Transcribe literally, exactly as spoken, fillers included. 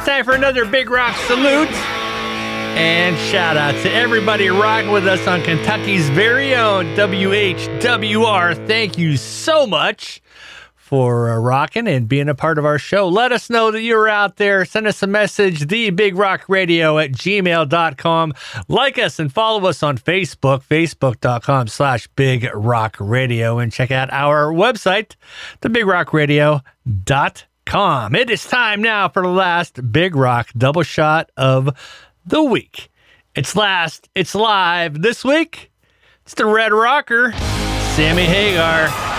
It's time for another Big Rock salute. And shout out to everybody rocking with us on Kentucky's very own W H W R. Thank you so much for uh, rocking and being a part of our show. Let us know that you're out there. Send us a message, the big rock radio at gmail dot com. Like us and follow us on Facebook, facebook.com slash big rock radio. And check out our website, the big rock radio dot com. It is time now for the last Big Rock double shot of the week. It's last, it's live this week. It's the Red Rocker, Sammy Hagar.